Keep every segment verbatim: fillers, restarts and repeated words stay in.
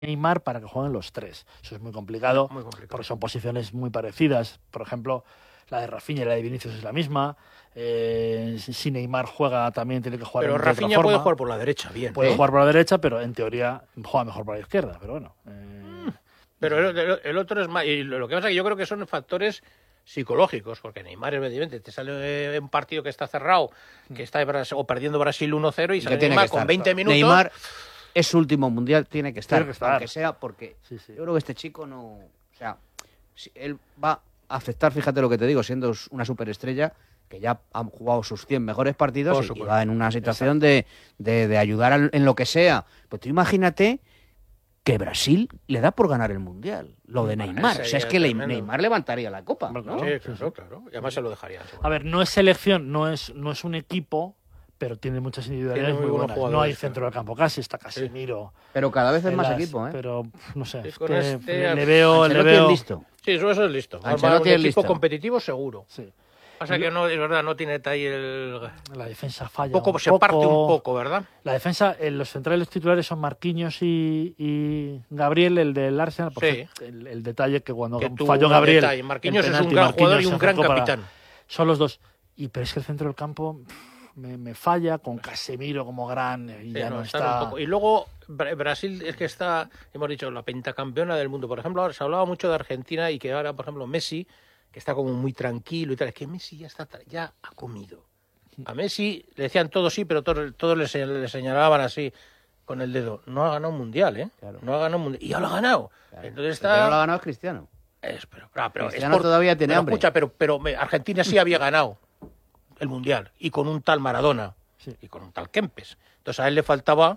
Neymar para que jueguen los tres. Eso es muy complicado, muy complicado. porque son posiciones muy parecidas. Por ejemplo, la de Rafinha y la de Vinicius es la misma. Eh, si Neymar juega también tiene que jugar Pero de otra Rafinha forma. puede jugar por la derecha, bien. Puede ¿eh? jugar por la derecha, pero en teoría juega mejor por la izquierda. Pero bueno. Eh... Pero el, el, el otro es más. Y lo que pasa es que yo creo que son factores psicológicos, porque Neymar, evidentemente, te sale un partido que está cerrado, que está o perdiendo Brasil uno cero y sale Neymar con veinte minutos. Neymar es su último mundial, tiene que estar, tiene que estar. aunque sea porque sí, sí. yo creo que este chico no, o sea, si él va a aceptar, fíjate lo que te digo, siendo una superestrella, que ya han jugado sus cien mejores partidos y, y va en una situación de, de, de ayudar al, en lo que sea. Pues tú imagínate que Brasil le da por ganar el mundial, lo de Neymar. O sea, es que tremendo. Neymar levantaría la copa, ¿no? Sí, claro, claro. Y además se lo dejarían. A ver, no es selección, no es, no es un equipo, pero tiene muchas individualidades muy, muy buenas. No hay centro del campo casi, está Casemiro. Sí. Pero cada vez es más equipo, ¿eh? Pero, no sé, sí, con este, le veo... Le veo... es listo. Sí, eso, eso es listo. Ancelotti un es equipo listo. competitivo seguro. Sí. Pasa que no, es verdad, no tiene ahí el... La defensa falla un poco, un se poco. parte un poco, ¿verdad? La defensa, eh, los centrales titulares son Marquinhos y, y Gabriel, el del Arsenal. Por sí. el, el detalle que cuando que falló Gabriel... Detalle. Marquinhos es un gran Marquinhos jugador y un gran capitán. Para, son los dos. Y pero es que el centro del campo me, me falla, con Casemiro como gran... Y, sí, ya no, no está... Un poco. Y luego Brasil es que está, hemos dicho, la pentacampeona del mundo. Por ejemplo, ahora se hablaba mucho de Argentina y que ahora, por ejemplo, Messi... que está como muy tranquilo y tal, es que Messi ya está ya ha comido. A Messi le decían todos sí, pero todos, todos le, le señalaban así con el dedo. No ha ganado un mundial, ¿eh? Claro. No ha ganado un mundial. Y ya lo ha ganado. Claro. Entonces está... Pero no lo ha ganado es Cristiano. Es, pero, pero, pero Cristiano es por... todavía tiene pero, hambre. Escucha, pero, pero Argentina sí había ganado el mundial. Y con un tal Maradona. Sí. Y con un tal Kempes. Entonces a él le faltaba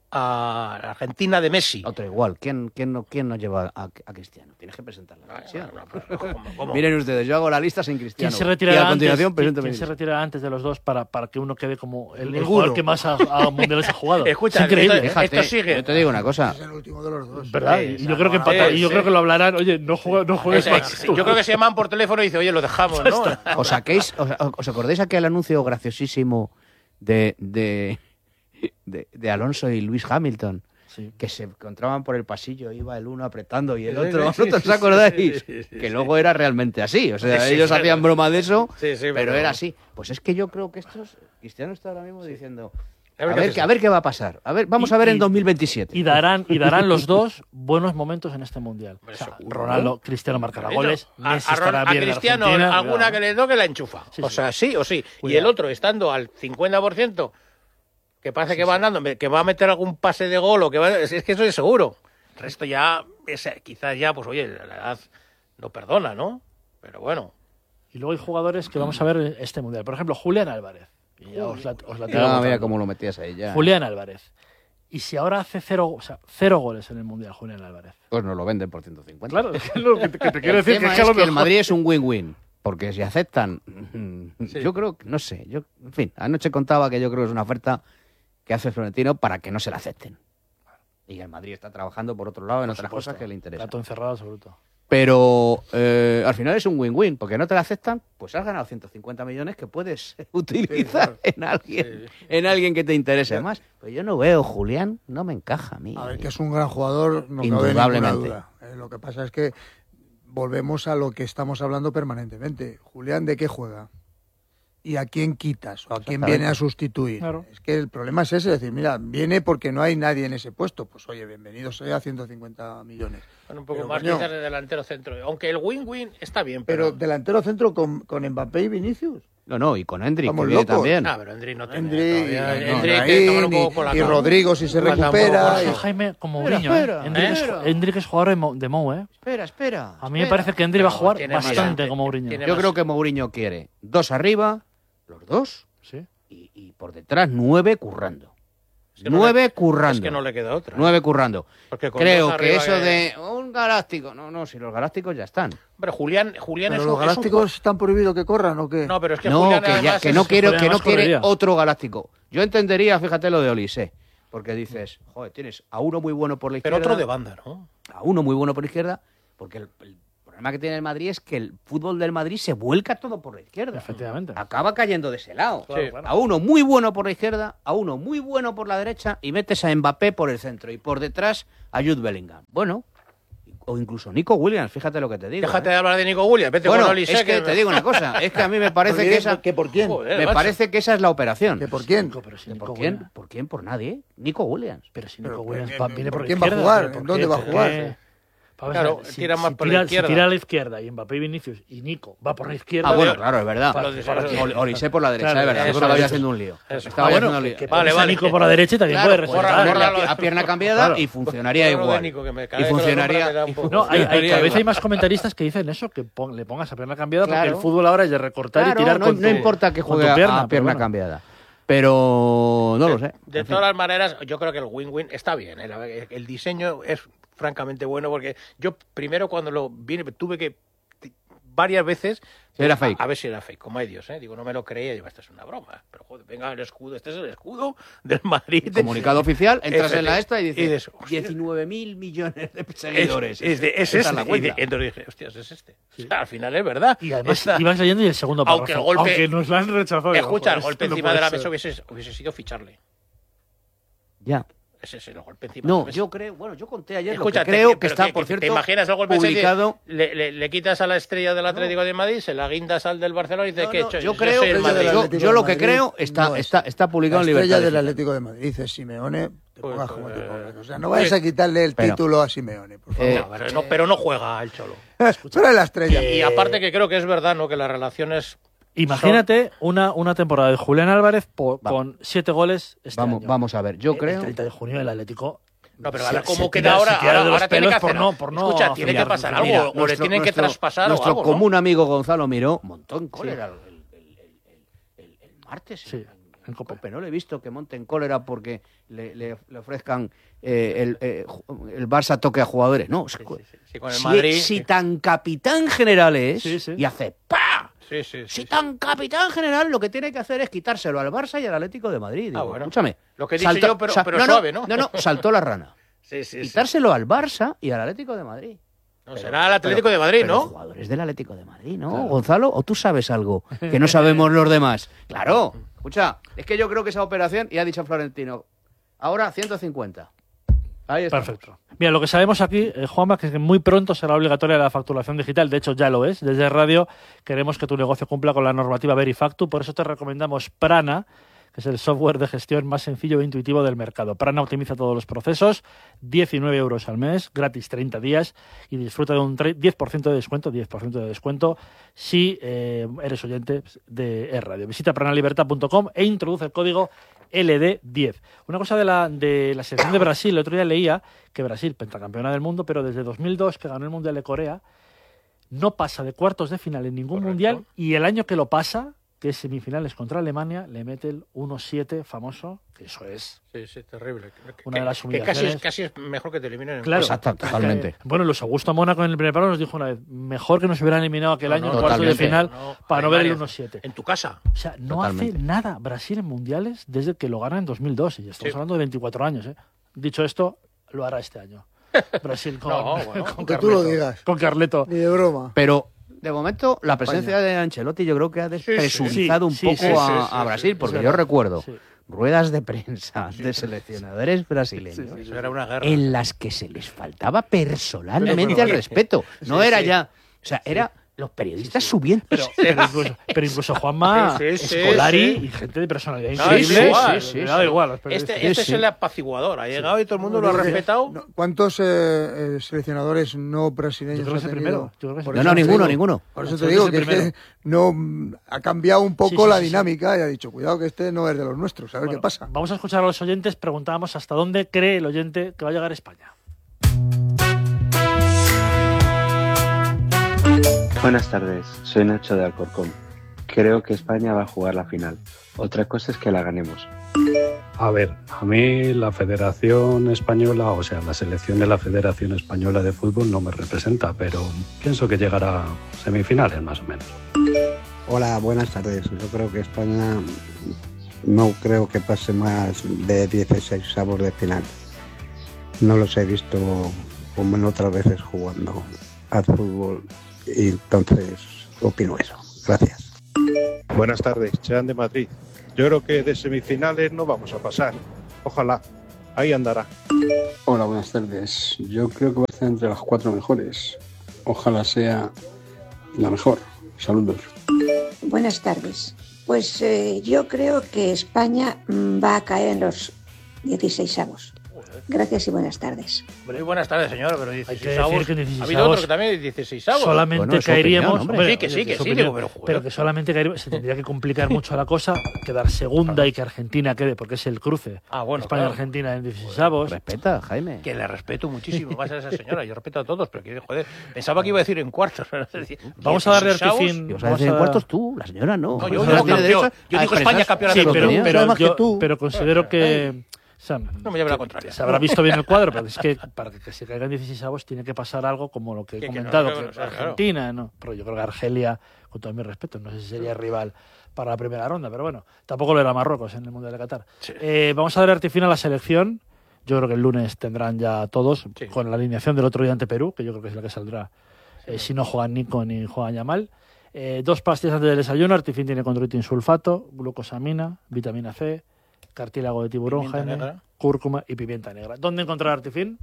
a Argentina de Messi. Otro igual. ¿Quién, quién, no, quién nos lleva a, a Cristiano? Tienes que presentar la lista. No, no, no, ¿cómo, cómo? Miren ustedes, yo hago la lista sin Cristiano. ¿Quién se retirará y a continuación antes, ¿quién, ¿quién se retirará antes de los dos para, para que uno quede como el, el jugador que más a, a mundiales ha jugado? Escucha, es increíble. Esto, esto sigue. Yo te digo una cosa. Es el último de los dos. ¿Verdad? Sí, y yo creo que empatar, sí, y yo sí. creo que lo hablarán. Oye, no, juega, no juegues más. Sí, yo creo que se llaman por teléfono y dicen, oye, lo dejamos, ¿no? ¿Os, saquéis, os, ¿Os acordáis aquel anuncio graciosísimo de, de, de, de Alonso y Lewis Hamilton? Sí. Que se encontraban por el pasillo, iba el uno apretando y el otro, sí, sí, ¿no os sí, acordáis? Sí, sí, sí, que sí. luego era realmente así, o sea, Sí, sí, ellos claro. hacían broma de eso, sí, sí, pero, pero era así. Pues es que yo creo que estos, Cristiano está ahora mismo diciendo, A a ver, ver, qué que, a ver qué va a pasar, a ver, vamos Y- a ver y- en dos mil veintisiete. Y darán, y darán los dos buenos momentos en este mundial. Hombre, O sea, seguro. Ronaldo, Cristiano marcará goles, a, Messi a, estará a bien en Cristiano, Argentina, alguna cuidado. que le toque la enchufa. Sí, o sí. sea, sí o sí. Y Cuidado. el otro estando al cincuenta por ciento, que parece Sí, que va sí. andando, que va a meter algún pase de gol o que va, es, es que eso es seguro. El resto ya, es, quizás ya, pues oye, la edad no perdona, ¿no? Pero bueno. Y luego hay jugadores que vamos a ver en este mundial. Por ejemplo, Julián Álvarez. Y ya os la, os la tiro Ah, botando. mira cómo lo metías ahí ya. Julián Álvarez. Y si ahora hace cero, o sea, cero goles en el mundial, Julián Álvarez. Pues nos lo venden por ciento cincuenta. Claro, es que lo que te, que te quiero El decir tema que, es que, a es lo que el mejor- Madrid es un win-win. Porque si aceptan, Sí. yo creo que, no sé, yo, en fin, anoche contaba que yo creo que es una oferta que hace Florentino para que no se la acepten. Y el Madrid está trabajando por otro lado en Por otras supuesto. cosas que le interesan. Gato encerrado, absoluto. Pero eh, al final es un win-win, porque no te la aceptan, pues has ganado ciento cincuenta millones que puedes utilizar claro. en alguien Sí. en alguien que te interese más. Pues yo no veo, Julián, no me encaja a mí. A ver, que es un gran jugador, no cabe ninguna Indudablemente. duda. Eh, lo que pasa es que volvemos a lo que estamos hablando permanentemente. Julián, ¿de qué juega? ¿Y a quién quitas? ¿O a quién Exactamente. viene a sustituir? Claro. Es que el problema es ese, es decir, mira, viene porque no hay nadie en ese puesto. Pues oye, bienvenido sea a ciento cincuenta millones. Bueno, un poco Pero, más coño, quizás de delantero centro. Aunque el win-win está bien, Pero pero... delantero centro con, con Mbappé y Vinicius. No, no, y con Endrick, que Estamos viene locos. también. Ah, pero Endri no tiene Endri, todavía. y, Endri hay que Naín, tomar un poco por la y cara. Rodrigo si se Pues recupera. tampoco, y- Ojo, Jaime, como Espera, Mourinho, espera, ¿eh? Endrick, espera. es, Endrick es jugador de Mou, de Mou, ¿eh? Espera, espera. A mí me espera. parece que Endrick va a Pero jugar tiene más- bastante como tiene- Mourinho. tiene Yo más- creo que Mourinho quiere dos arriba, los dos, Sí. y, y por detrás nueve currando. Es que no nueve le- currando. Es que no le queda otra. Nueve currando. Porque con Creo dos que arriba eso de un galáctico... No, no, si los galácticos ya están. Hombre, Julián, Julián ¿Pero es los un- es un galácticos están prohibidos que corran o qué? No, pero es que No, Julián que, ya- además que es- no quiero, Julián que no además quiere correría. otro galáctico. Yo entendería, fíjate lo de Olise, porque dices, joder, tienes a uno muy bueno por la Pero izquierda, otro de banda, ¿no? a uno muy bueno por la izquierda, porque el, el problema que tiene el Madrid es que el fútbol del Madrid se vuelca todo por la izquierda. Efectivamente. Acaba cayendo de ese lado. Sí. A uno muy bueno por la izquierda, a uno muy bueno por la derecha y metes a Mbappé por el centro y por detrás a Jude Bellingham. Bueno, o incluso Nico Williams, fíjate lo que te digo. Déjate ¿eh? de hablar de Nico Williams, vete Bueno, con Olise. es que te digo una cosa, es que a mí me parece ¿Por que qué? esa, ¿Que por quién? Joder, me macho. parece que esa es la operación. ¿Que por quién? Nico, pero si ¿Por Nico quién? Williams- ¿Por quién? Por nadie. Nico Williams. Pero si Nico Pero, Williams eh, va- eh, viene ¿por por la quién va a izquierda, jugar? ¿pero por ¿En dónde qué? va a ¿Por jugar? qué? Vamos Claro, a ver, si, tira más si por la tira, izquierda. Si tira a la izquierda y Mbappé y Vinicius y Nico va por la izquierda. Ah, bueno, Pero- claro, es verdad. Para- para- Oli- Olise por la derecha, Claro, es verdad. eso, Estaba yo eso. haciendo un lío. Eso. Estaba Ah, yo bueno, haciendo un que, lío. que Vale, pones a vale. Nico por la derecha y también Claro, puede pues resultar. borra- ponerle bórralo. a, a pierna cambiada Claro. y funcionaría Bórralo de igual. Nico, que me- cada Y vez que lo funcionaría- nombra me da un y poco- No, hay, hay, funcionaría cada vez hay igual. más comentaristas que dicen eso, que pon- le pongas a pierna cambiada Claro. porque el fútbol ahora es de recortar Claro, y tirar no, con no tu- importa que con juegue tu a- pierna, a pero pierna bueno. cambiada. Pero no lo sé. De En fin. todas las maneras, yo creo que el win-win está bien. El, el diseño es francamente bueno porque yo primero cuando lo vi tuve que varias veces Era a, fake. a ver si era fake, como ellos, ¿eh? Digo, no me lo creía, digo, esto es una broma. Pero joder, venga el escudo, este es el escudo del Madrid. Comunicado oficial, entras Efecti- en la esta y y dices dices, hostia. diecinueve mil millones de Es, seguidores. es, de- es Esa este. la Y de- cuenta. entonces dije, hostias, es este. O sea, al final es verdad. Y además Esta- ibas leyendo y el segundo Aunque párrafo, el golpe- aunque nos lo han rechazado. digo, escucha, el joder, golpe esto no encima de puede la ser. mesa hubiese, hubiese sido ficharle. Ya. Ese es el golpe encima de No, la mesa. yo creo, bueno, yo conté ayer Escucha, lo que te- creo que pero está, que- por que cierto, ¿te imaginas el golpe ese? publicado. Le, le- le quitas a la estrella del Atlético de Madrid, se la guindas al del Barcelona y dices No, que no, he hecho. yo creo soy el que Madrid. Madrid. yo, Atlético yo de lo que Madrid creo está, no es. está, está publicado La en estrella libertad. del digital. Atlético de Madrid dice Simeone, te Pues, pongas como te eh, pongas. O sea, no vayas a quitarle el pero- título a Simeone, por favor. Eh, No, pero, no, pero no juega el Cholo. Tú eres la estrella. Y aparte que creo que es verdad, ¿no? Que las relaciones. Imagínate una, una temporada de Julián Álvarez po- Va. con siete goles este Vamos, año. vamos a ver, yo El creo. treinta de junio el Atlético. No, pero se- ahora, ¿cómo se queda tira- ahora? se tira Ahora, de los ahora tiene que pelos hacer. por no, por no Escucha, tiene que afiliar. pasar Mira, algo. Mira, o le nuestro- tienen que nuestro- traspasar Nuestro o algo. ¿no? común amigo Gonzalo Miró montó en cólera el, el- el- el- el- el martes. Sí, en, en Cope. Cope. No le he visto que monte en cólera porque le, le- le ofrezcan eh, el, eh, ju- el Barça toque a jugadores. No, Sí, sí, sí, sí, con el si, Madrid. si sí. tan capitán general es Sí, sí. y hace ¡pa! Sí, sí, sí, Si sí. tan capitán general, lo que tiene que hacer es quitárselo al Barça y al Atlético de Madrid. Digo, Ah, bueno. Escúchame. Lo que he dicho yo, pero- pero suave, ¿no? No, no, saltó la rana. Sí, sí, sí. Quitárselo al Barça y al Atlético de Madrid. No, será el Atlético de Madrid, Pero ¿no? jugadores del Atlético de Madrid, ¿no? Gonzalo, ¿o tú sabes algo que no sabemos los demás? Claro. Escucha, es que yo creo que esa operación, y ha dicho Florentino, ahora ciento cincuenta. Ahí está. Perfecto. Mira, lo que sabemos aquí, eh, Juanma, que es que muy pronto será obligatoria la facturación digital. De hecho, ya lo es. Desde Radio queremos que tu negocio cumpla con la normativa Verifactu. Por eso te recomendamos Prana, que es el software de gestión más sencillo e intuitivo del mercado. Prana optimiza todos los procesos, diecinueve euros al mes, gratis treinta días y disfruta de un tre- diez por ciento de descuento, diez por ciento de descuento si eh, eres oyente de E-Radio. Visita pranalibertad punto com e introduce el código L D diez. Una cosa de la, de la selección de Brasil, el otro día leía que Brasil, pentacampeona del mundo, pero desde dos mil dos, que ganó el Mundial de Corea, no pasa de cuartos de final en ningún Correcto. mundial, y el año que lo pasa, que es semifinales contra Alemania, le mete el uno siete famoso, que eso es. Sí, sí, terrible. Que- Una de las que casi, es, humillaciones. casi es mejor que te eliminen en Claro, Exacto, totalmente. Eh, bueno, Luis Augusto Mónaco en el primer paro nos dijo una vez, mejor que nos hubieran eliminado aquel No, año no, en cuartos de totalmente. final No, para no ver el Alemania, uno siete. En tu casa. O sea, no Totalmente. hace nada Brasil en mundiales desde que lo gana en dos mil dos, y ya estamos Sí. hablando de veinticuatro años. ¿eh? Dicho esto, lo hará este año. Brasil con, No, bueno, con Que tú lo Carleto. digas. Con Carleto. Ni de broma. Pero, de momento, la presencia de Ancelotti yo creo que ha despresurizado Sí, un sí, poco sí, sí, a, sí, a sí, Brasil, sí, porque es yo verdad. recuerdo Sí. ruedas de prensa de seleccionadores brasileños Eso era una guerra. en las que se les faltaba personalmente Pero- al respeto. No Sí, era sí. ya... O sea, era los periodistas subiendo... Pero, pero incluso, pero incluso Juanma, Sí, sí, sí, Scolari sí. y gente de personalidad No, increíble, es igual, sí, sí, le sí. da igual. a los periodistas. Este, este Sí, es sí. el apaciguador. Ha llegado y todo el mundo lo ha No, respetado. no, ¿Cuántos eh, eh, seleccionadores no brasileños Yo creo que ha es el tenido? primero. Yo creo que es el Por No, eso no, te ninguno, digo- ninguno. Por eso te Ancelotti digo es que, el es que primero. no mm, ha cambiado un poco Sí, sí, la sí, sí. dinámica y ha dicho, cuidado que este no es de los nuestros, a ver Bueno, qué pasa. Vamos a escuchar a los oyentes. Preguntábamos hasta dónde cree el oyente que va a llegar España. Buenas tardes, soy Nacho de Alcorcón. Creo que España va a jugar la final. Otra cosa es que la ganemos. A ver, a mí la Federación Española, o sea, la selección de la Federación Española de Fútbol no me representa, pero pienso que llegará a semifinales más o menos. Hola, buenas tardes. Yo creo que España no creo que pase más de dieciséis avos de final. No los he visto como en otras veces jugando al fútbol y entonces opino eso. Gracias. Buenas tardes, Chan de Madrid. Yo creo que de semifinales no vamos a pasar. Ojalá. Ahí andará. Hola, buenas tardes. Yo creo que va a estar entre las cuatro mejores. Ojalá sea la mejor. Saludos. Buenas tardes. Pues eh, yo creo que España mm, va a caer en los dieciseisavos. Gracias y buenas tardes. Muy buenas tardes, señor, pero dieciséis avos. Ha habido avos, otro que también dieciséis avos. Solamente bueno, caeríamos. opinión, hombre, sí, que sí, que sí, opinión, digo, pero, joder. pero que solamente caeríamos. Se tendría que complicar mucho la cosa, quedar segunda y que Argentina quede, porque es el cruce. Ah, bueno, España-Argentina en dieciséis avos. Respeta, Jaime. Que le respeto muchísimo más a esa señora. Yo respeto a todos, pero que, joder, pensaba que iba a decir en cuartos. Pero Vamos a darle dieciséis avos. artifín. ¿Y vas a decir en cuartos tú? La señora no. No, yo Pues digo tiene campeón. derecho Yo a digo España expresar campeona Sí, del pero, mundo. pero, Sabe más yo- que tú. pero considero que. Sam, No me lleve la contraria. Se habrá visto bien el cuadro, pero es que para que se caigan dieciséis avos tiene que pasar algo como lo que he Que- que no, comentado, que que no, claro. Argentina, no, pero yo creo que Argelia, con todo mi respeto, no sé si sería rival para la primera ronda, pero bueno, tampoco lo era Marruecos en el Mundial de Qatar. Sí. Eh, vamos a dar arte final a la selección. Yo creo que el lunes tendrán ya todos, Sí. con la alineación del otro día ante Perú, que yo creo que es la que saldrá eh, si no juegan Nico ni juegan Yamal. Eh, dos pastillas antes del desayuno, Artifin tiene condroitin sulfato, glucosamina, vitamina C, cartílago de tiburón, Pimienta Jaime, negra. cúrcuma y pimienta negra. ¿Dónde encontrar Artifin?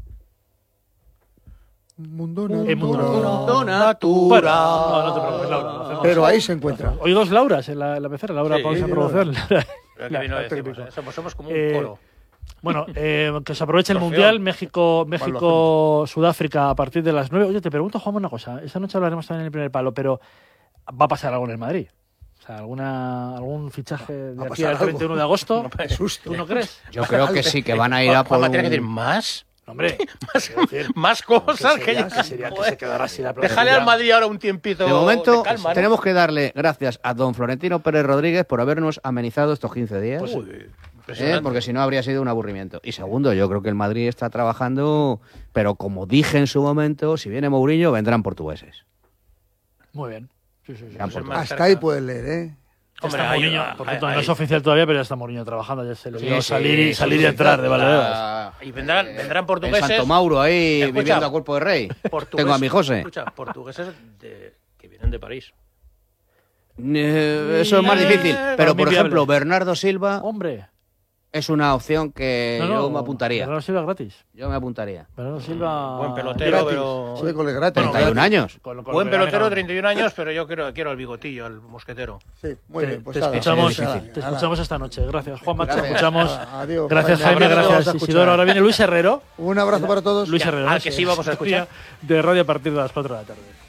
Mundo En Mundo natural. Natural. Bueno, no, no te preocupes, Laura. lo hacemos. Pero ahí se encuentra. Hoy dos Lauras en la, en la pecera, Laura Sí, Pons en sí, producción. Pero La- que bien lo la decimos, técnica. ¿eh? somos, somos como un Eh, coro. Bueno, eh, que se aproveche el Trofeo. Mundial, México, lo México, Sudáfrica a partir de las nueve. Oye, te pregunto, Juan, una cosa. Esa noche hablaremos también en el primer palo, pero ¿va a pasar algo en el Madrid? O sea, alguna, algún fichaje de Va a aquí pasar al algo. treinta y uno de agosto. Qué susto. ¿Tú no crees? Yo creo que sí, que van a ir a por Juanma, tiene que decir un... más. No, hombre, Más, quiero decir, más cosas que, sería, ya- que sería que se quedara así la Déjale plantilla. al Madrid ahora un tiempito De momento, de calma, ¿no? tenemos que darle gracias a don Florentino Pérez Rodríguez por habernos amenizado estos quince días. Uy, ¿eh? impresionante. Porque si no habría sido un aburrimiento. Y segundo, yo creo que el Madrid está trabajando, pero como dije en su momento, si viene Mourinho, vendrán portugueses. Muy bien. Sí, sí, sí. Vendrán Pues portugueses. más Hasta ahí puedes leer, ¿eh? Ya Hombre, está ahí- Mourinho, ahí- por cierto, ahí- no es oficial todavía, pero ya está Mourinho trabajando, ya se le Sí, vio sí, salir y sí, salir sí, y entrar de sí, Valdeorras. ah, Y vendrán, eh, vendrán En portugueses. Santo Mauro, ahí Escucha, viviendo a cuerpo de rey. portugueses- Tengo a mi José. Escucha, portugueses de- que vienen de París. Eh, Eso es más difícil. Pero, muy por viable. ejemplo, Bernardo Silva Hombre. es una opción que No, no, yo me apuntaría. Bernardo Silva gratis. Yo me apuntaría. Bernardo Silva. Buen pelotero, Gratis. pero... Joder, con el gratis. Bueno, treinta y un años. Con- con Buen lo que pelotero, gana- treinta y un años, pero yo quiero, quiero al bigotillo, al mosquetero. Sí, muy Te, bien. Pues te nada, escuchamos, nada, te nada. escuchamos esta noche. Gracias, Juanma. Te Gracias. escuchamos. Adiós. Gracias, Jaime, Jaime. abrazo, vamos a Gracias, escuchar. Isidoro. Ahora viene Luis Herrero. Un abrazo para todos. Luis Herrero. al ¿no? que sí vamos a escuchar. De radio a partir de las cuatro de la tarde.